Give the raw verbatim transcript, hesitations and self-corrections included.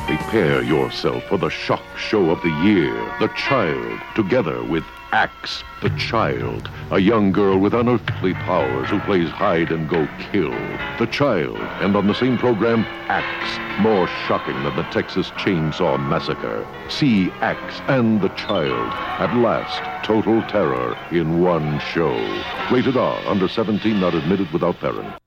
Prepare yourself for the shock show of the year, The Child, together with Axe, the Child, a young girl with unearthly powers who plays hide-and-go-kill. The Child, and on the same program, Axe, more shocking than the Texas Chainsaw Massacre. See Axe and the Child. At last, total terror in one show. Rated R, under seventeen, not admitted without parent.